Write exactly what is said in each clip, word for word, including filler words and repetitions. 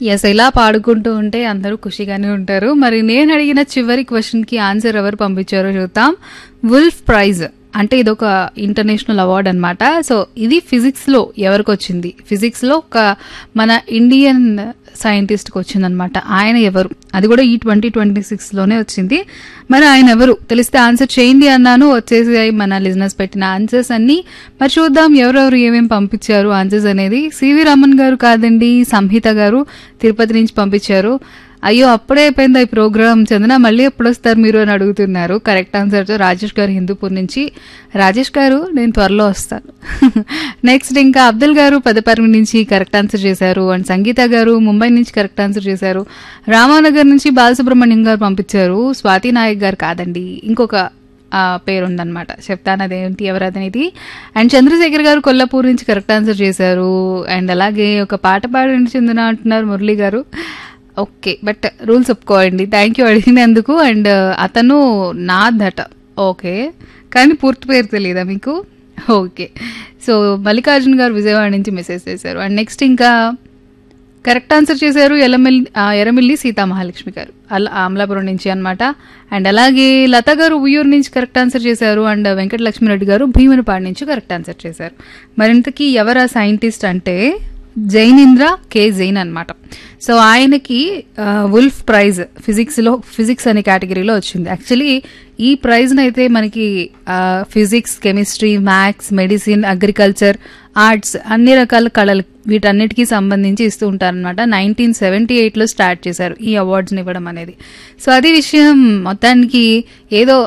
Yes, ఇలా పాడుకుంటూ ఉంటే అందరూ ఖుషిగానే ఉంటారు. మరి నేను అడిగిన చివరి క్వశ్చన్ కి ఆన్సర్ ఎవరు పంపించారో చూద్దాం. వుల్ఫ్ ప్రైజ్ అంటే ఇదొక ఇంటర్నేషనల్ అవార్డ్ అనమాట. సో ఇది ఫిజిక్స్ లో ఎవరికి వచ్చింది? ఫిజిక్స్ లో ఒక మన ఇండియన్ సైంటిస్ట్ కి వచ్చిందనమాట. ఆయన ఎవరు? అది కూడా ఈ ట్వంటీ ట్వంటీ సిక్స్ లోనే వచ్చింది. మరి ఆయన ఎవరు తెలిస్తే ఆన్సర్ చేయండి అన్నాను. వచ్చేసి మన లిజనర్స్ పెట్టిన ఆన్సర్స్ అన్ని. మరి చూద్దాం ఎవరెవరు ఏమేమి పంపించారు ఆన్సర్స్ అనేది. సివి రామన్ గారు కాదండి, సంహిత గారు తిరుపతి నుంచి పంపించారు. అయ్యో అప్పుడే అయిపోయిందా ఈ ప్రోగ్రామ్ చందన, మళ్ళీ ఎప్పుడు వస్తారు మీరు అని అడుగుతున్నారు. కరెక్ట్ ఆన్సర్తో రాజేష్ గారు హిందూపూర్ నుంచి. రాజేష్ గారు నేను త్వరలో వస్తాను. నెక్స్ట్ ఇంకా అబ్దుల్ గారు పెద్దపర్మి నుంచి కరెక్ట్ ఆన్సర్ చేశారు. అండ్ సంగీత గారు ముంబై నుంచి కరెక్ట్ ఆన్సర్ చేశారు. రామానగర్ నుంచి బాలసుబ్రహ్మణ్యం గారు పంపించారు. స్వాతి నాయక్ గారు కాదండి, ఇంకొక పేరు ఉందన్నమాట, చెప్తాను అదేంటి ఎవరదనేది. అండ్ చంద్రశేఖర్ గారు కొల్లాపూర్ నుంచి కరెక్ట్ ఆన్సర్ చేశారు. అండ్ అలాగే ఒక పాట పాడండి చందన అంటున్నారు మురళి గారు. ఓకే, బట్ రూల్స్ ఒప్పుకోండి. థ్యాంక్ యూ అడిగినందుకు. అండ్ అతను నాదట. ఓకే, కానీ పూర్తి పేరు తెలియదా మీకు? ఓకే, సో మల్లికార్జున్ గారు విజయవాడ నుంచి మెసేజ్ చేశారు. అండ్ నెక్స్ట్ ఇంకా కరెక్ట్ ఆన్సర్ చేశారు ఎలమిల్లి ఎరమిల్లి సీతామహాలక్ష్మి గారు అలా అమలాపురం నుంచి అనమాట. అండ్ అలాగే లత గారు ఉయ్యూరు నుంచి కరెక్ట్ ఆన్సర్ చేశారు. అండ్ వెంకట లక్ష్మీరెడ్డి గారు భీమునిపాడు నుంచి కరెక్ట్ ఆన్సర్ చేశారు. మరింతకీ ఎవరా సైంటిస్ట్ అంటే జైనేంద్ర కే జైన్ అనమాట. సో ఆయనకి వుల్ఫ్ ప్రైజ్ ఫిజిక్స్ లో ఫిజిక్స్ అనే కేటగిరీలో వచ్చింది. యాక్చువల్లీ ఈ ప్రైజ్ అయితే మనకి physics, chemistry, maths, medicine, agriculture, arts అన్ని రకాల కళలు వీటన్నిటికీ సంబంధించి ఇస్తూ ఉంటారనమాట. నైన్టీన్ సెవెంటీ ఎయిట్ లో స్టార్ట్ చేశారు ఈ అవార్డ్స్ ఇవ్వడం అనేది. సో అది విషయం. మొత్తానికి ఏదో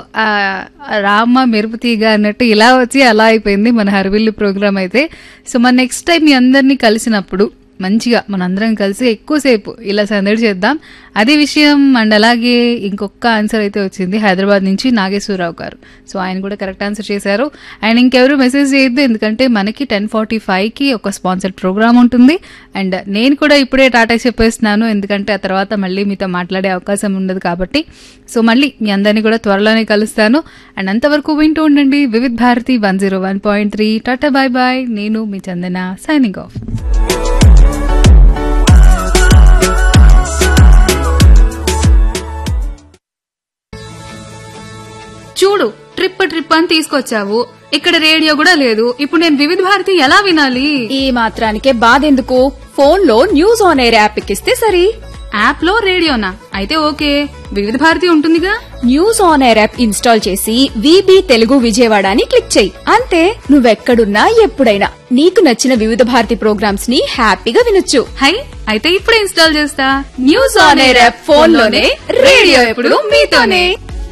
రామ మెరుపుతీగ అన్నట్టు ఇలా వచ్చి అలా అయిపోయింది మన హర్విల్లు ప్రోగ్రామ్ అయితే. సో మన నెక్స్ట్ టైం మీ అందరినీ కలిసినప్పుడు మంచిగా మనందరం కలిసి ఎక్కువసేపు ఇలా సందడి చేద్దాం, అదే విషయం. అండ్ అలాగే ఇంకొక ఆన్సర్ అయితే వచ్చింది హైదరాబాద్ నుంచి నాగేశ్వరరావు గారు. సో ఆయన కూడా కరెక్ట్ ఆన్సర్ చేశారు. అండ్ ఇంకెవరు మెసేజ్ చేయొద్దు, ఎందుకంటే మనకి టెన్ ఫార్టీ ఫైవ్ కి ఒక స్పాన్సర్డ్ ప్రోగ్రామ్ ఉంటుంది. అండ్ నేను కూడా ఇప్పుడే టాటా చెప్పేస్తున్నాను, ఎందుకంటే ఆ తర్వాత మళ్ళీ మీతో మాట్లాడే అవకాశం ఉండదు కాబట్టి. సో మళ్ళీ మీ అందరినీ కూడా త్వరలోనే కలుస్తాను. అండ్ అంతవరకు వింటూ ఉండండి Vividh Bharati one zero one point three. Tata, bye bye. నేను మీ చందన, సైనింగ్ ఆఫ్. చూడు, ట్రిప్ ట్రిప్ అని తీసుకొచ్చావు, ఇక్కడ రేడియో కూడా లేదు. ఇప్పుడు నేను వివిధ భారతి ఎలా వినాలి? ఈ మాత్రానికే బాధెందుకు? ఫోన్ లో న్యూస్ ఆన్ ఎయిర్ యాప్ ఎక్కిస్తే సరి. యాప్ లో రేడియోనా? అయితే ఓకే, వివిధ భారతి ఉంటుందిగా. News on air app install చేసి విబి తెలుగు విజయవాడ అని క్లిక్ చేయి. అంతే, నువ్వెక్కడున్నా ఎప్పుడైనా నీకు నచ్చిన వివిధ భారతి ప్రోగ్రామ్స్ ని హ్యాపీగా వినొచ్చు. హై, అయితే ఇప్పుడే ఇన్స్టాల్ చేస్తా. News on air app phone లోనే, రేడియో ఎప్పుడు మీతోనే.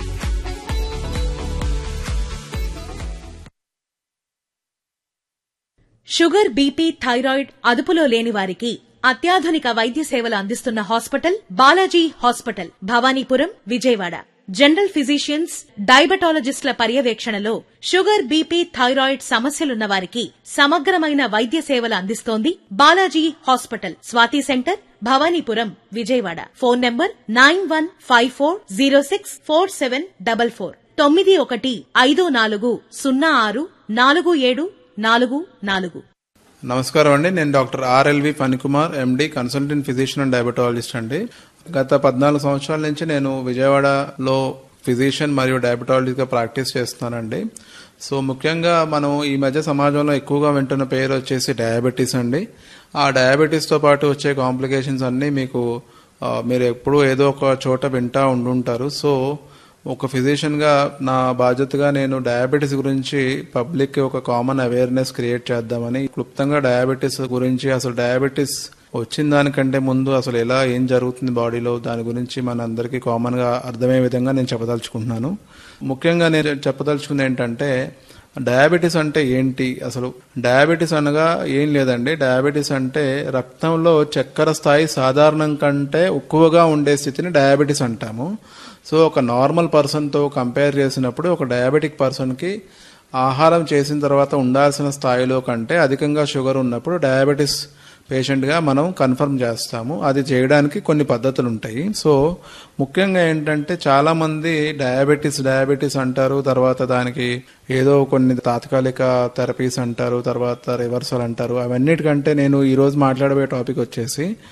షుగర్, బీపీ, థైరాయిడ్ అదుపులో లేని వారికి అత్యాధునిక వైద్య సేవలు అందిస్తున్న hospital Balaji hospital, Bhavanipuram, Vijayawada. General physicians, డయాబెటాలజిస్టుల పర్యవేక్షణలో షుగర్, బీపీ, థైరాయిడ్ సమస్యలున్న వారికి సమగ్రమైన వైద్య సేవలు అందిస్తోంది Balaji hospital. Swathi centre, Bhavanipuram, Vijayawada. Phone number nine one five four zero six four seven double four తొమ్మిది ఒకటి ఐదు నాలుగు సున్నా ఆరు నాలుగు ఏడు నాలుగు నాలుగు. నమస్కారం అండి, నేను doctor RLV Phanikumar, MD, consultant physician and diabetologist అండి. గత పద్నాలుగు సంవత్సరాల నుంచి నేను విజయవాడలో ఫిజిషియన్ మరియు డయాబెటాలజిస్ట్గా ప్రాక్టీస్ చేస్తున్నానండి. సో ముఖ్యంగా మనం ఈ మధ్య సమాజంలో ఎక్కువగా వింటున్న పేరు వచ్చేసి డయాబెటీస్ అండి. ఆ డయాబెటీస్తో పాటు వచ్చే కాంప్లికేషన్స్ అన్నీ మీకు మీరు ఎప్పుడూ ఏదో ఒక చోట వింటా ఉండుంటారు. సో ఒక ఫిజిషియన్గా నా బాధ్యతగా నేను డయాబెటీస్ గురించి పబ్లిక్కి ఒక కామన్ అవేర్నెస్ క్రియేట్ చేద్దామని, క్లుప్తంగా డయాబెటీస్ గురించి, అసలు డయాబెటీస్ వచ్చిన దానికంటే ముందు అసలు ఎలా ఏం జరుగుతుంది బాడీలో, దాని గురించి మన అందరికీ కామన్గా అర్థమయ్యే విధంగా నేను చెప్పదలుచుకుంటున్నాను. ముఖ్యంగా నేను చెప్పదలుచుకుంది ఏంటంటే డయాబెటీస్ అంటే ఏంటి. అసలు డయాబెటీస్ అనగా ఏం లేదండి. డయాబెటీస్ అంటే రక్తంలో చక్కెర స్థాయి సాధారణం కంటే ఎక్కువగా ఉండే స్థితిని డయాబెటీస్ అంటాము. సో ఒక నార్మల్ పర్సన్తో కంపేర్ చేసినప్పుడు ఒక డయాబెటిక్ పర్సన్కి ఆహారం చేసిన తర్వాత ఉండాల్సిన స్థాయిలో కంటే అధికంగా షుగర్ ఉన్నప్పుడు డయాబెటీస్ పేషెంట్గా మనం కన్ఫర్మ్ చేస్తాము. అది చేయడానికి కొన్ని పద్ధతులు ఉంటాయి. సో ముఖ్యంగా ఏంటంటే చాలామంది డయాబెటీస్ డయాబెటీస్ అంటారు, తర్వాత దానికి ఏదో కొన్ని తాత్కాలిక థెరపీస్ అంటారు, తర్వాత రివర్సల్ అంటారు. అవన్నిటికంటే నేను ఈరోజు మాట్లాడబోయే టాపిక్ వచ్చేసి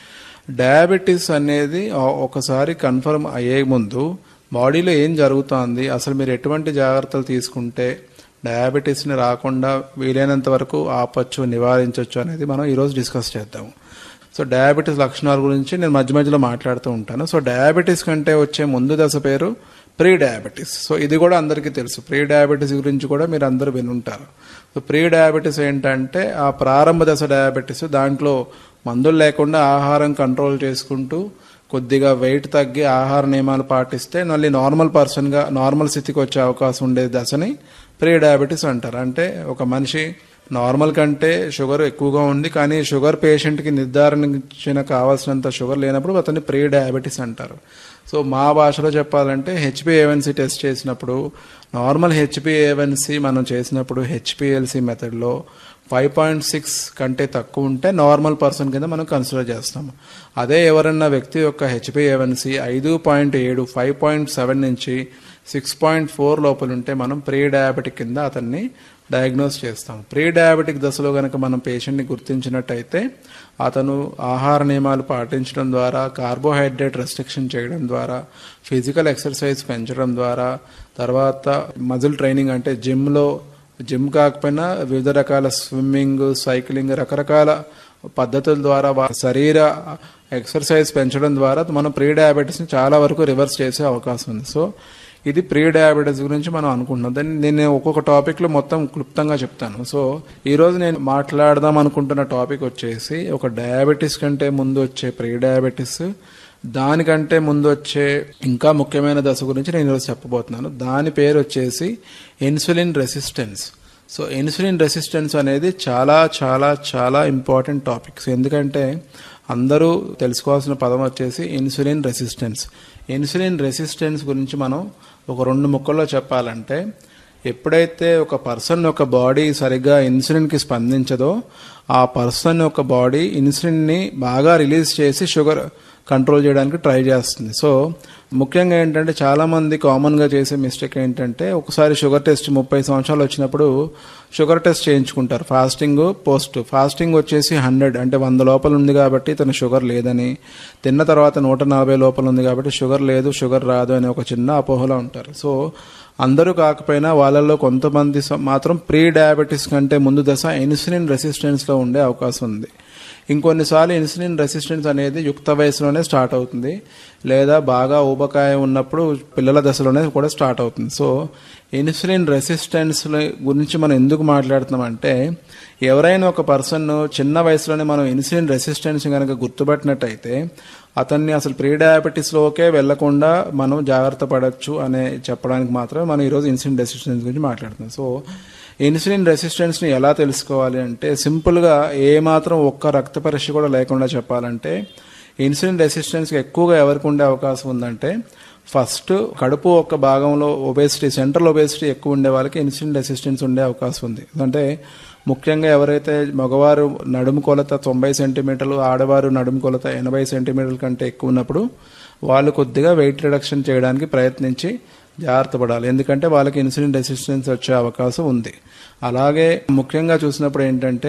డయాబెటీస్ అనేది ఒకసారి కన్ఫర్మ్ అయ్యే ముందు బాడీలో ఏం జరుగుతుంది, అసలు మీరు ఎటువంటి జాగ్రత్తలు తీసుకుంటే డయాబెటీస్ని రాకుండా వీలైనంత వరకు ఆపచ్చు, నివారించవచ్చు అనేది మనం ఈరోజు డిస్కస్ చేద్దాము. సో డయాబెటీస్ లక్షణాల గురించి నేను మధ్య మధ్యలో మాట్లాడుతూ ఉంటాను. సో డయాబెటీస్ కంటే వచ్చే ముందు దశ పేరు ప్రీ డయాబెటీస్. సో ఇది కూడా అందరికీ తెలుసు. ప్రీ డయాబెటీస్ గురించి కూడా మీరు అందరూ వినుంటారు. సో ప్రీ డయాబెటీస్ ఏంటంటే ఆ ప్రారంభ దశ డయాబెటీస్. దాంట్లో మందులు లేకుండా ఆహారం కంట్రోల్ చేసుకుంటూ కొద్దిగా వెయిట్ తగ్గి ఆహార నియమాలు పాటిస్తే మళ్ళీ నార్మల్ పర్సన్గా నార్మల్ స్థితికి వచ్చే అవకాశం ఉండే దశని ప్రీ డయాబెటీస్ అంటారు. అంటే ఒక మనిషి నార్మల్ కంటే షుగర్ ఎక్కువగా ఉంది కానీ షుగర్ పేషెంట్కి నిర్ధారించిన కావాల్సినంత షుగర్ లేనప్పుడు అతన్ని ప్రీ డయాబెటీస్ అంటారు. సో మా భాషలో చెప్పాలంటే హెచ్బిఏవన్సీ టెస్ట్ చేసినప్పుడు నార్మల్ హెచ్బిఏవన్సీ మనం చేసినప్పుడు హెచ్పిఎల్సి మెథడ్లో ఫైవ్ పాయింట్ సిక్స్ కంటే తక్కువ ఉంటే నార్మల్ పర్సన్ కింద మనం కన్సిడర్ చేస్తాము. అదే ఎవరన్నా వ్యక్తి యొక్క హెచ్బిఏవన్సీ ఐదు పాయింట్ ఏడు ఫైవ్ పాయింట్ సెవెన్ నుంచి సిక్స్ పాయింట్ ఫోర్ లోపల ఉంటే మనం ప్రీ డయాబెటిక్ కింద అతన్ని డయాగ్నోస్ చేస్తాం. ప్రీ డయాబెటిక్ దశలో కనుక మనం పేషెంట్ని గుర్తించినట్టయితే అతను ఆహార నియమాలు పాటించడం ద్వారా, కార్బోహైడ్రేట్ రెస్ట్రిక్షన్ చేయడం ద్వారా, ఫిజికల్ ఎక్సర్సైజ్ పెంచడం ద్వారా, తర్వాత మజిల్ ట్రైనింగ్ అంటే జిమ్లో జిమ్ కాకపోయినా వివిధ రకాల స్విమ్మింగ్, సైక్లింగ్, రకరకాల పద్ధతుల ద్వారా శరీర ఎక్సర్సైజ్ పెంచడం ద్వారా మనం ప్రీ డయాబెటీస్ని చాలా వరకు రివర్స్ చేసే అవకాశం ఉంది. సో ఇది ప్రీ డయాబెటీస్ గురించి మనం అనుకుంటున్నాం. దాన్ని నేను ఒక్కొక్క టాపిక్లో మొత్తం క్లుప్తంగా చెప్తాను. సో ఈరోజు నేను మాట్లాడదాం అనుకుంటున్న టాపిక్ వచ్చేసి ఒక డయాబెటీస్ కంటే ముందు వచ్చే ప్రీ డయాబెటీస్, దానికంటే ముందు వచ్చే ఇంకా ముఖ్యమైన దశ గురించి నేను ఈరోజు చెప్పబోతున్నాను. దాని పేరు వచ్చేసి insulin resistance. So insulin resistance అనేది చాలా చాలా చాలా ఇంపార్టెంట్ టాపిక్స్. ఎందుకంటే అందరూ తెలుసుకోవాల్సిన పదం వచ్చేసి ఇన్సులిన్ రెసిస్టెన్స్. ఇన్సులిన్ రెసిస్టెన్స్ గురించి మనం ఒక రెండు ముక్కల్లో చెప్పాలంటే, ఎప్పుడైతే ఒక పర్సన్ యొక్క బాడీ సరిగ్గా ఇన్సులిన్కి స్పందించదో ఆ పర్సన్ యొక్క బాడీ ఇన్సులిన్ని బాగా రిలీజ్ చేసి షుగర్ కంట్రోల్ చేయడానికి ట్రై చేస్తుంది. సో ముఖ్యంగా ఏంటంటే చాలామంది కామన్గా చేసే మిస్టేక్ ఏంటంటే ఒకసారి షుగర్ టెస్ట్ ముప్పై సంవత్సరాలు వచ్చినప్పుడు షుగర్ టెస్ట్ చేయించుకుంటారు. ఫాస్టింగ్ పోస్ట్ ఫాస్టింగ్ వచ్చేసి హండ్రెడ్ అంటే వంద లోపల ఉంది కాబట్టి తన షుగర్ లేదని, తిన్న తర్వాత నూట నలభై లోపల ఉంది కాబట్టి షుగర్ లేదు, షుగర్ రాదు అనే ఒక చిన్న అపోహలో ఉంటారు. సో అందరూ కాకపోయినా వాళ్ళల్లో కొంతమంది మాత్రం ప్రీ డయాబెటీస్ కంటే ముందు దశ ఇన్సులిన్ రెసిస్టెన్స్లో ఉండే అవకాశం ఉంది. ఇంకొన్నిసార్లు ఇన్సులిన్ రెసిస్టెన్స్ అనేది యుక్త వయసులోనే స్టార్ట్ అవుతుంది, లేదా బాగా ఊబకాయం ఉన్నప్పుడు పిల్లల దశలోనే కూడా స్టార్ట్ అవుతుంది. సో ఇన్సులిన్ రెసిస్టెన్స్ గురించి మనం ఎందుకు మాట్లాడుతున్నామంటే, ఎవరైనా ఒక పర్సన్ చిన్న వయసులోనే మనం ఇన్సులిన్ రెసిస్టెన్స్ కనుక గుర్తుపట్టినట్టయితే అతన్ని అసలు ప్రీ డయాబెటీస్లోకే వెళ్లకుండా మనం జాగ్రత్త పడవచ్చు అనే చెప్పడానికి మాత్రమే మనం ఈరోజు ఇన్సులిన్ రెసిస్టెన్స్ గురించి మాట్లాడుతున్నాం. సో ఇన్సులిన్ రెసిస్టెన్స్ని ఎలా తెలుసుకోవాలి అంటే, సింపుల్గా ఏమాత్రం ఒక్క రక్త పరీక్ష కూడా లేకుండా చెప్పాలంటే ఇన్సులిన్ రెసిస్టెన్స్కి ఎక్కువగా ఎవరికి ఉండే అవకాశం ఉందంటే, ఫస్ట్ కడుపు ఒక భాగంలో ఒబేసిటీ, సెంట్రల్ ఒబేసిటీ ఎక్కువ ఉండే వాళ్ళకి ఇన్సులిన్ రెసిస్టెన్స్ ఉండే అవకాశం ఉంది. అంటే ముఖ్యంగా ఎవరైతే మగవారు నడుము కొలత తొంభై సెంటీమీటర్లు, ఆడవారు నడుము కొలత ఎనభై సెంటీమీటర్ల కంటే ఎక్కువ ఉన్నప్పుడు వాళ్ళు కొద్దిగా వెయిట్ రిడక్షన్ చేయడానికి ప్రయత్నించి జాగ్రత్త పడాలి. ఎందుకంటే వాళ్ళకి ఇన్సులిన్ రెసిస్టెన్స్ వచ్చే అవకాశం ఉంది. అలాగే ముఖ్యంగా చూసినప్పుడు ఏంటంటే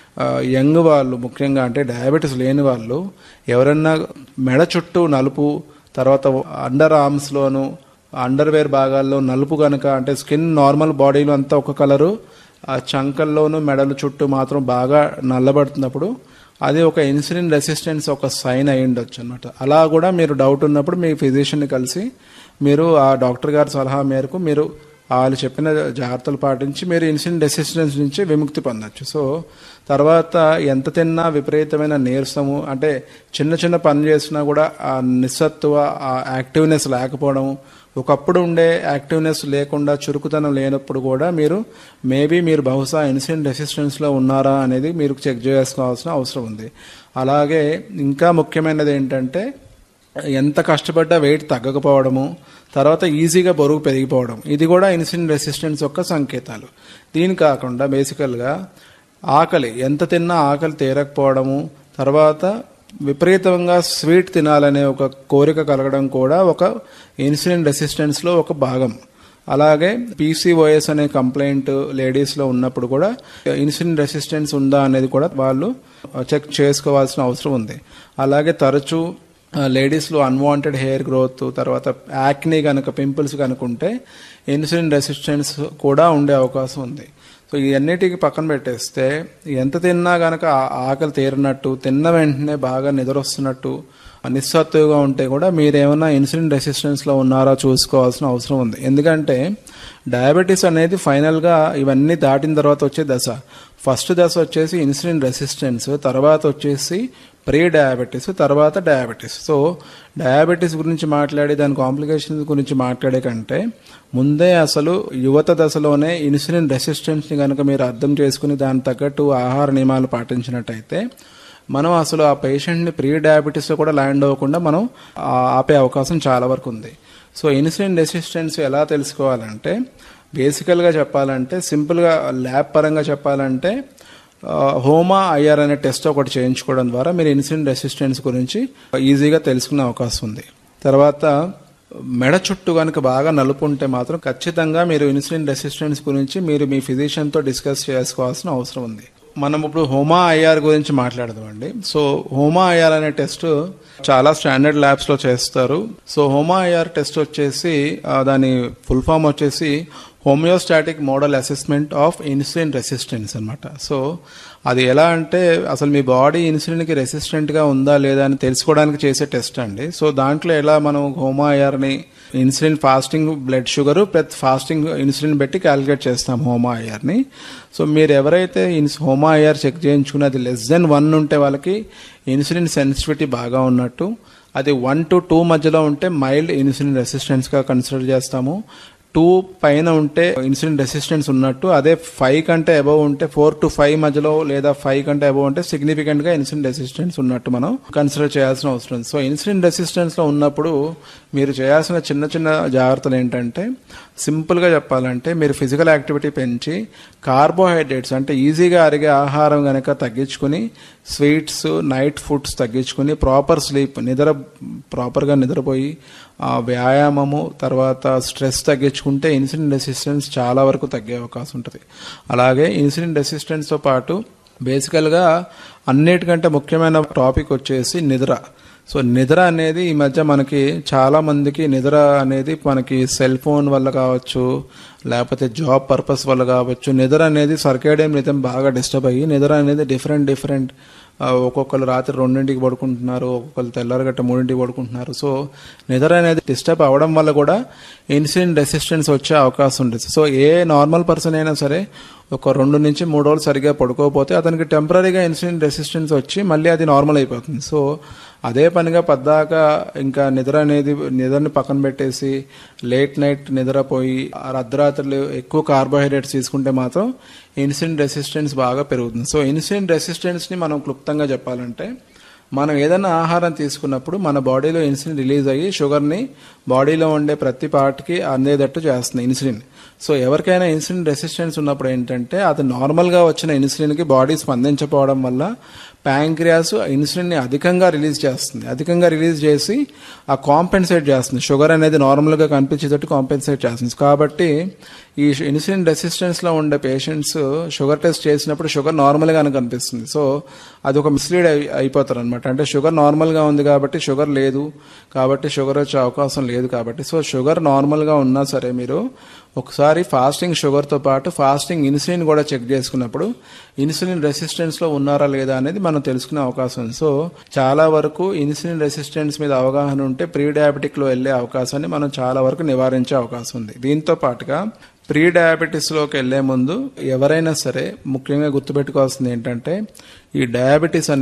యంగ్ వాళ్ళు, ముఖ్యంగా అంటే డయాబెటీస్ లేని వాళ్ళు ఎవరన్నా మెడ చుట్టూ నలుపు, తర్వాత అండర్ ఆర్మ్స్లోను అండర్వేర్ భాగాల్లో నలుపు కనుక, అంటే స్కిన్ నార్మల్ బాడీలో అంతా ఒక కలరు, ఆ చంకల్లోనూ మెడలు చుట్టూ మాత్రం బాగా నల్లబడుతున్నప్పుడు అది ఒక ఇన్సులిన్ రెసిస్టెన్స్ ఒక సైన్ అయి ఉండొచ్చు అనమాట. అలా కూడా మీరు డౌట్ ఉన్నప్పుడు మీ ఫిజిషియన్ని కలిసి మీరు ఆ డాక్టర్ గారి సలహా మేరకు మీరు వాళ్ళు చెప్పిన జాగ్రత్తలు పాటించి మీరు ఇన్సులిన్ రెసిస్టెన్స్ నుంచి విముక్తి పొందొచ్చు. సో తర్వాత ఎంత తిన్నా విపరీతమైన నీరసము, అంటే చిన్న చిన్న పనులు చేసినా కూడా ఆ నిస్సత్తువ, ఆ యాక్టివ్నెస్ లేకపోవడం, ఒకప్పుడు ఉండే యాక్టివ్నెస్ లేకుండా చురుకుతనం లేనప్పుడు కూడా మీరు మేబీ మీరు బహుశా ఇన్సులిన్ రెసిస్టెన్స్లో ఉన్నారా అనేది మీరు చెక్ చేసుకోవాల్సిన అవసరం ఉంది. అలాగే ఇంకా ముఖ్యమైనది ఏంటంటే ఎంత కష్టపడ్డా వెయిట్ తగ్గకపోవడము, తర్వాత ఈజీగా బరువు పెరిగిపోవడం, ఇది కూడా ఇన్సులిన్ రెసిస్టెన్స్ యొక్క సంకేతాలు. దీని కాకుండా బేసికల్గా ఆకలి, ఎంత తిన్నా ఆకలి తీరకపోవడము, తర్వాత విపరీతంగా స్వీట్ తినాలనే ఒక కోరిక కలగడం కూడా ఒక ఇన్సులిన్ రెసిస్టెన్స్లో ఒక భాగం. అలాగే పీసీఓఎస్ అనే కంప్లైంట్ లేడీస్ లో ఉన్నప్పుడు కూడా ఇన్సులిన్ రెసిస్టెన్స్ ఉందా అనేది కూడా వాళ్ళు చెక్ చేసుకోవాల్సిన అవసరం ఉంది. అలాగే తరచూ లేడీస్ లో అన్వాంటెడ్ హెయిర్ గ్రోత్, తర్వాత యాక్నీ కనుక, పింపుల్స్ కనుక ఉంటే ఇన్సులిన్ రెసిస్టెన్స్ కూడా ఉండే అవకాశం ఉంది. సో ఇవన్నిటికి పక్కన పెట్టేస్తే ఎంత తిన్నా గనక ఆకలి తీరినట్టు, తిన్న వెంటనే బాగా నిద్ర వస్తున్నట్టు, నిస్సత్తుగా ఉంటే కూడా మీరేమన్నా ఇన్సులిన్ రెసిస్టెన్స్ లో ఉన్నారా చూసుకోవాల్సిన అవసరం ఉంది. ఎందుకంటే డయాబెటీస్ అనేది ఫైనల్ గా ఇవన్నీ దాటిన తర్వాత వచ్చే దశ. ఫస్ట్ దశ వచ్చేసి ఇన్సులిన్ రెసిస్టెన్స్, తర్వాత వచ్చేసి ప్రీ డయాబెటీస్, తర్వాత డయాబెటీస్. సో డయాబెటీస్ గురించి మాట్లాడి దాని కాంప్లికేషన్స్ గురించి మాట్లాడే కంటే ముందే అసలు యువత దశలోనే ఇన్సులిన్ రెసిస్టెన్స్ ని కనుక మీరు అర్థం చేసుకుని దాని తగ్గట్టు ఆహార నియమాలు పాటించినట్టయితే మనం అసలు ఆ పేషెంట్ని ప్రీ డయాబెటీస్ లో కూడా ల్యాండ్ అవ్వకుండా మనం ఆపే అవకాశం చాలా వరకు ఉంది. సో ఇన్సులిన్ రెసిస్టెన్స్ ఎలా తెలుసుకోవాలంటే బేసికల్గా చెప్పాలంటే, సింపుల్గా ల్యాబ్ పరంగా చెప్పాలంటే హోమా ఐఆర్ అనే టెస్ట్ ఒకటి చేయించుకోవడం ద్వారా మీరు ఇన్సులిన్ రెసిస్టెన్స్ గురించి ఈజీగా తెలుసుకునే అవకాశం ఉంది. తర్వాత మెడ చుట్టూ కనుక బాగా నలుపు ఉంటే మాత్రం ఖచ్చితంగా మీరు ఇన్సులిన్ రెసిస్టెన్స్ గురించి మీరు మీ ఫిజిషియన్తో డిస్కస్ చేసుకోవాల్సిన అవసరం ఉంది. మనం ఇప్పుడు హోమా ఐఆర్ గురించి మాట్లాడదామండి. సో హోమా ఐఆర్ అనే టెస్ట్ చాలా స్టాండర్డ్ ల్యాబ్స్ లో చేస్తారు. సో హోమా ఐఆర్ టెస్ట్ వచ్చేసి దాని ఫుల్ ఫామ్ వచ్చేసి homeostatic model assessment of insulin resistance అన్నమాట. సో అది ఎలా అంటే అసలు మీ బాడీ ఇన్సులిన్ కి రెసిస్టెంట్ గా ఉందా లేదా అని తెలుసుకోవడానికి చేసే టెస్ట్ అండి. సో దాంట్లో ఎలా మనం హోమా ఐఆర్ ని insulin fasting blood sugar plus fasting insulin పెట్టి క్యాలిక్యులేట్ చేస్తాం హోమా ఐఆర్ ని. సో మీరు ఎవరైతే హోమా ఐఆర్ చెక్ చేయించుకుని అది లెస్ దెన్ వన్ ఉంటే వాళ్ళకి ఇన్సులిన్ సెన్సిటివిటీ బాగా ఉన్నట్టు, అది వన్ టు టూ మధ్యలో ఉంటే మైల్డ్ ఇన్సులిన్ రెసిస్టెన్స్ గా కన్సిడర్ చేస్తాము. టూ పైన ఉంటే ఇన్సులిన్ రెసిస్టెన్స్ ఉన్నట్టు, అదే ఫైవ్ కంటే అబవ్ ఉంటే ఫోర్ టు ఫైవ్ మధ్యలో లేదా ఫైవ్ కంటే అబవ్ ఉంటే సిగ్నిఫికెంట్ గా ఇన్సులిన్ రెసిస్టెన్స్ ఉన్నట్టు మనం కన్సిడర్ చేయాల్సిన అవసరం ఉంది. సో ఇన్సులిన్ రెసిస్టెన్స్ లో ఉన్నప్పుడు మీరు చేయాల్సిన చిన్న చిన్న జాగ్రత్తలు ఏంటంటే, సింపుల్ గా చెప్పాలంటే మీరు ఫిజికల్ యాక్టివిటీ పెంచి కార్బోహైడ్రేట్స్ అంటే ఈజీగా అరిగే ఆహారం గనక తగ్గించుకుని, స్వీట్స్, నైట్ ఫుడ్స్ తగ్గించుకుని, ప్రాపర్ స్లీప్ నిద్ర ప్రాపర్గా నిద్రపోయి, వ్యాయామము, తర్వాత స్ట్రెస్ తగ్గించుకుంటే ఇన్సులిన్ రెసిస్టెన్స్ చాలా వరకు తగ్గే అవకాశం ఉంటుంది. అలాగే ఇన్సులిన్ రెసిస్టెన్స్తో పాటు బేసికల్గా అన్నిటికంటే ముఖ్యమైన టాపిక్ వచ్చేసి నిద్ర. సో నిద్ర అనేది ఈ మధ్య మనకి చాలా మందికి నిద్ర అనేది మనకి సెల్ ఫోన్ వల్ల కావచ్చు, లేకపోతే జాబ్ పర్పస్ వల్ల కావచ్చు, నిద్ర అనేది సర్కేడియన్ రిథమ్ బాగా డిస్టర్బ్ అయ్యి నిద్ర అనేది డిఫరెంట్ డిఫరెంట్ ఒక్కొక్కరు రాత్రి రెండింటికి పడుకుంటున్నారు, ఒక్కొక్కరు తెల్లారగట్ట మూడింటికి పడుకుంటున్నారు. సో నిద్ర అనేది డిస్టర్బ్ అవ్వడం వల్ల కూడా ఇన్సులిన్ రెసిస్టెన్స్ వచ్చే అవకాశం ఉంటుంది. సో ఏ నార్మల్ పర్సన్ అయినా సరే ఒక రెండు నుంచి మూడు రోజులు సరిగా పడుకోకపోతే అతనికి టెంపరీగా ఇన్సులిన్ రెసిస్టెన్స్ వచ్చి మళ్ళీ అది నార్మల్ అయిపోతుంది. సో అదే పనిగా పద్దాక ఇంకా నిద్ర అనేది నిద్రని పక్కన పెట్టేసి లేట్ నైట్ నిద్రపోయి అర్ధరాత్రులు ఎక్కువ కార్బోహైడ్రేట్స్ తీసుకుంటే మాత్రం ఇన్సులిన్ రెసిస్టెన్స్ బాగా పెరుగుతుంది. సో ఇన్సులిన్ రెసిస్టెన్స్ని మనం క్లుప్తంగా చెప్పాలంటే, మనం ఏదైనా ఆహారం తీసుకున్నప్పుడు మన బాడీలో ఇన్సులిన్ రిలీజ్ అయ్యి షుగర్ని బాడీలో ఉండే ప్రతి పార్ట్కి అందేటట్టు చేస్తుంది ఇన్సులిన్. సో ఎవరికైనా ఇన్సులిన్ రెసిస్టెన్స్ ఉన్నప్పుడు ఏంటంటే అది నార్మల్గా వచ్చిన ఇన్సులిన్కి బాడీ స్పందించకపోవడం వల్ల ప్యాంక్రియాస్ ఇన్సులిన్ని అధికంగా రిలీజ్ చేస్తుంది. అధికంగా రిలీజ్ చేసి ఆ కాంపెన్సేట్ చేస్తుంది, షుగర్ అనేది నార్మల్గా కనిపించేటట్టు కాంపెన్సేట్ చేస్తుంది. కాబట్టి ఈ ఇన్సులిన్ రెసిస్టెన్స్లో ఉండే పేషెంట్స్ షుగర్ టెస్ట్ చేసినప్పుడు షుగర్ నార్మల్గానే కనిపిస్తుంది. సో అది ఒక మిస్లీడ్ అయి అయిపోతారు అనమాట. అంటే షుగర్ నార్మల్గా ఉంది కాబట్టి షుగర్ లేదు కాబట్టి షుగర్ వచ్చే అవకాశం లేదు కాబట్టి. సో షుగర్ నార్మల్గా ఉన్నా సరే మీరు ఒకసారి ఫాస్టింగ్ షుగర్తో పాటు ఫాస్టింగ్ ఇన్సులిన్ కూడా చెక్ చేసుకున్నప్పుడు ఇన్సులిన్ రెసిస్టెన్స్లో ఉన్నారా లేదా అనేది మనం తెలుసుకునే అవకాశం ఉంది. సో చాలా వరకు ఇన్సులిన్ రెసిస్టెన్స్ మీద అవగాహన ఉంటే ప్రీ డయాబెటిక్లో వెళ్ళే అవకాశాన్ని మనం చాలా వరకు నివారించే అవకాశం ఉంది. దీంతో పాటుగా ప్రీ డయాబెటీస్లోకి వెళ్లే ముందు ఎవరైనా సరే ముఖ్యంగా గుర్తుపెట్టుకోవాల్సింది ఏంటంటే, ఈ డయాబెటీస్